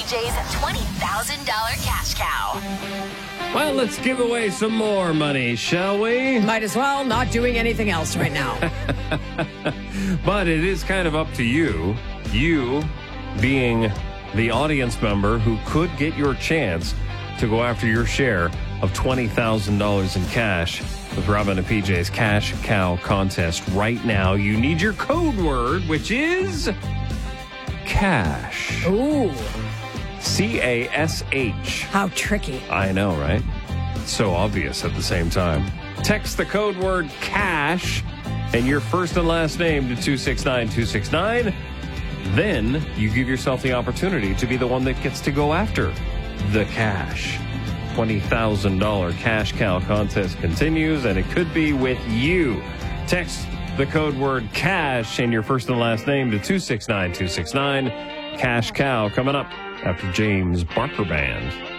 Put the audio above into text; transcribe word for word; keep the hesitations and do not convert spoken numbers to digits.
J's twenty thousand dollars cash cow. Well, let's give away some more money, shall we? Might as well. Not doing anything else right now. But it is kind of up to you. You being the audience member who could get your chance to go after your share of twenty thousand dollars in cash with Robin and P J's Cash Cow contest. Right now, you need your code word, which is cash. Ooh. C A S H. How tricky. I know, right? So obvious at the same time. Text the code word cash and your first and last name to two six nine two six nine. Then you give yourself the opportunity to be the one that gets to go after the cash. twenty thousand dollars Cash Cow contest continues, and it could be with you. Text the code word cash and your first and last name to two six nine two six nine. Cash Cow coming up after James Barker Band.